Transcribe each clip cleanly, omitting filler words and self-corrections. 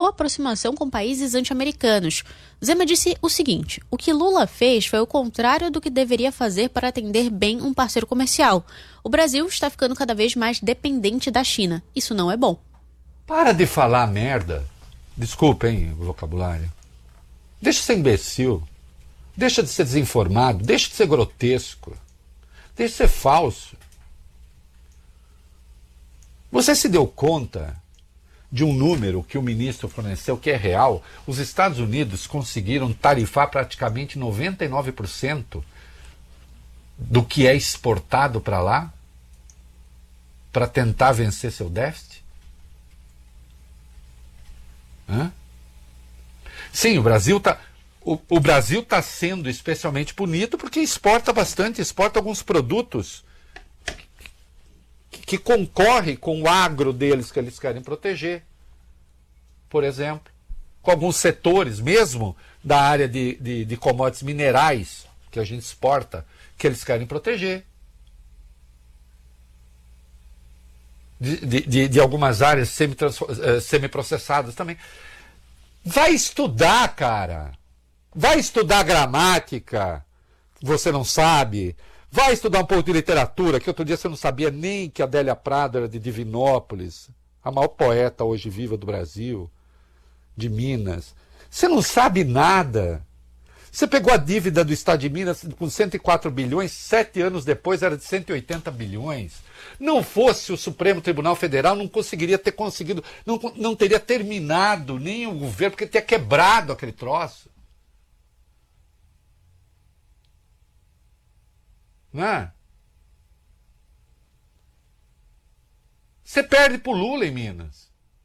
boa aproximação com países anti-americanos. Zema disse o seguinte: o que Lula fez foi o contrário do que deveria fazer para atender bem um parceiro comercial. O Brasil está ficando cada vez mais dependente da China. Isso não é bom. Para de falar merda. Desculpa, hein, o vocabulário. Deixa de ser imbecil. Deixa de ser desinformado. Deixa de ser grotesco. Deixa de ser falso. Você se deu conta de um número que o ministro forneceu que é real? Os Estados Unidos conseguiram tarifar praticamente 99% do que é exportado para lá para tentar vencer seu déficit? Hã? Sim, o Brasil tá sendo especialmente punido porque exporta bastante, exporta alguns produtos que concorre com o agro deles que eles querem proteger, por exemplo, com alguns setores mesmo da área de commodities minerais que a gente exporta, que eles querem proteger. De algumas áreas semiprocessadas também. Vai estudar, cara. Vai estudar gramática. Você não sabe. Vai estudar um pouco de literatura, que outro dia você não sabia nem que a Adélia Prado era de Divinópolis, a maior poeta hoje viva do Brasil, de Minas. Você não sabe nada. Você pegou a dívida do Estado de Minas com 104 bilhões, 7 anos depois era de 180 bilhões. Não fosse o Supremo Tribunal Federal, não conseguiria ter conseguido, não teria terminado nem o governo, porque teria quebrado aquele troço. Não é? Você perde pro Lula em Minas.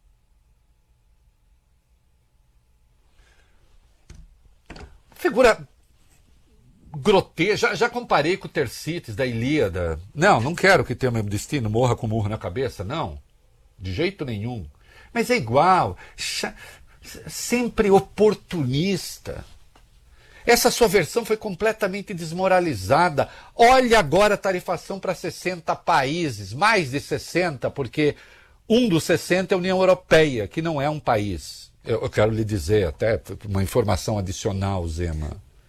Figura grotesca. Já comparei com o Tercites da Ilíada. Não quero que tenha o mesmo destino, morra com um murro na cabeça, não. De jeito nenhum. Mas é igual. Sempre oportunista. Essa sua versão foi completamente desmoralizada. Olha agora a tarifação para 60 países, mais de 60, porque um dos 60 é a União Europeia, que não é um país. Eu quero lhe dizer, até uma informação adicional, Zema.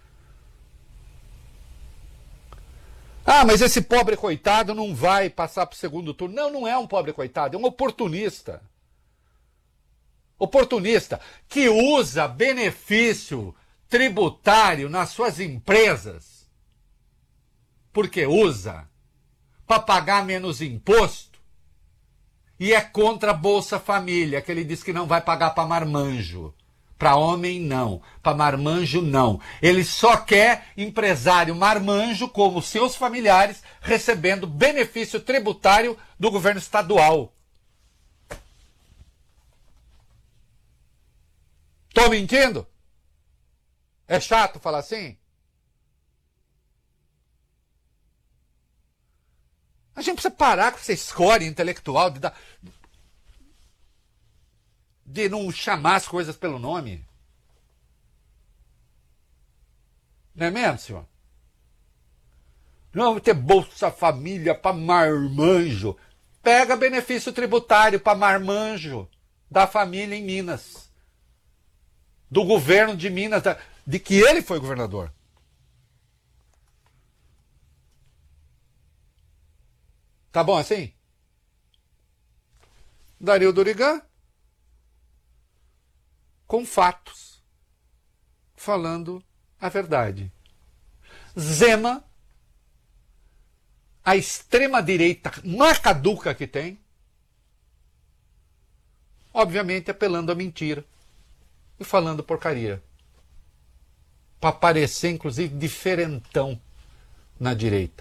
Ah, mas esse pobre coitado não vai passar para o segundo turno. Não é um pobre coitado, é um oportunista. Oportunista que usa benefício tributário nas suas empresas, porque usa para pagar menos imposto, e é contra a Bolsa Família, que ele diz que não vai pagar para marmanjo. Para homem, não. Para marmanjo, não. Ele só quer empresário marmanjo, como seus familiares, recebendo benefício tributário do governo estadual. Tô mentindo? É chato falar assim? A gente precisa parar com essa escória intelectual de não chamar as coisas pelo nome. Não é mesmo, senhor? Não vamos ter Bolsa Família para marmanjo. Pega benefício tributário para marmanjo da família em Minas. Do governo de Minas, de que ele foi governador. Tá bom assim? Dario Dorigan, com fatos, falando a verdade. Zema, a extrema-direita mais caduca que tem, obviamente apelando à mentira e falando porcaria. Para parecer, inclusive, diferentão na direita.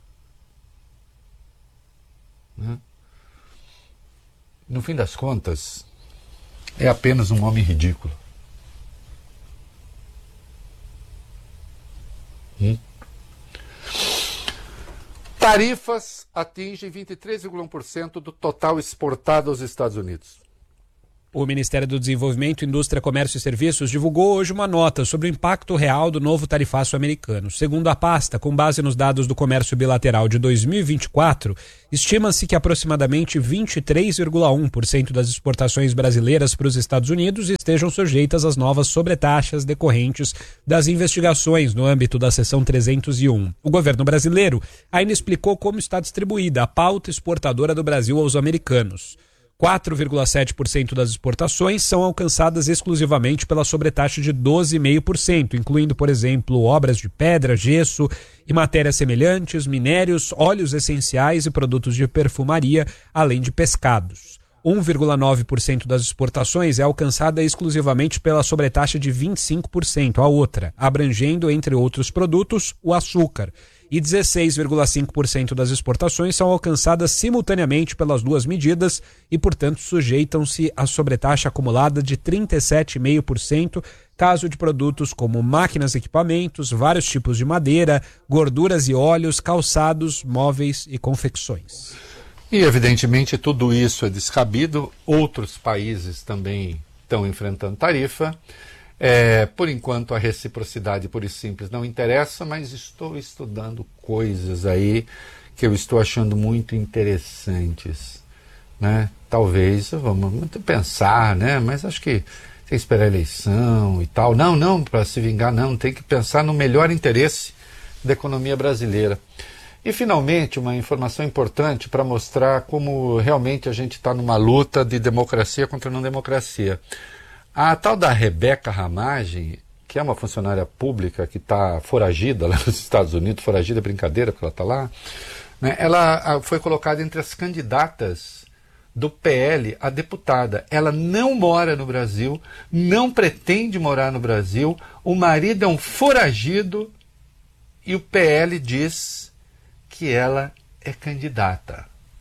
No fim das contas, é apenas um homem ridículo. Tarifas atingem 23,1% do total exportado aos Estados Unidos. O Ministério do Desenvolvimento, Indústria, Comércio e Serviços divulgou hoje uma nota sobre o impacto real do novo tarifaço americano. Segundo a pasta, com base nos dados do comércio bilateral de 2024, estima-se que aproximadamente 23,1% das exportações brasileiras para os Estados Unidos estejam sujeitas às novas sobretaxas decorrentes das investigações no âmbito da seção 301. O governo brasileiro ainda explicou como está distribuída a pauta exportadora do Brasil aos americanos. 4,7% das exportações são alcançadas exclusivamente pela sobretaxa de 12,5%, incluindo, por exemplo, obras de pedra, gesso e matérias semelhantes, minérios, óleos essenciais e produtos de perfumaria, além de pescados. 1,9% das exportações é alcançada exclusivamente pela sobretaxa de 25%, a outra, abrangendo, entre outros produtos, o açúcar. E 16,5% das exportações são alcançadas simultaneamente pelas duas medidas e, portanto, sujeitam-se à sobretaxa acumulada de 37,5%, caso de produtos como máquinas e equipamentos, vários tipos de madeira, gorduras e óleos, calçados, móveis e confecções. E, evidentemente, tudo isso é descabido. Outros países também estão enfrentando tarifa. Por enquanto, a reciprocidade pura e simples não interessa, mas estou estudando coisas aí que eu estou achando muito interessantes, né? Talvez, vamos pensar, né? Mas acho que tem que esperar a eleição e tal. Não, para se vingar, não. Tem que pensar no melhor interesse da economia brasileira. E, finalmente, uma informação importante para mostrar como realmente a gente está numa luta de democracia contra não democracia. A tal da Rebeca Ramagem, que é uma funcionária pública que está foragida lá nos Estados Unidos, foragida é brincadeira porque ela está lá, né? Ela foi colocada entre as candidatas do PL a deputada. Ela não mora no Brasil, não pretende morar no Brasil, o marido é um foragido e o PL diz que ela é candidata.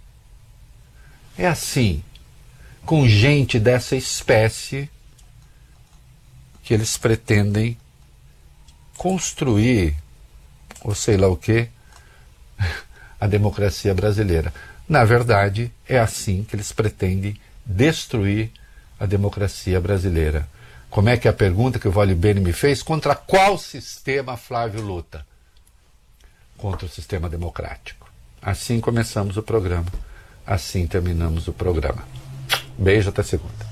É assim, com gente dessa espécie, que eles pretendem construir, ou sei lá o que, a democracia brasileira. Na verdade, é assim que eles pretendem destruir a democracia brasileira. Como é que é a pergunta que o Vale Bene me fez? Contra qual sistema Flávio luta? Contra o sistema democrático. Assim começamos o programa. Assim terminamos o programa. Beijo, até segunda.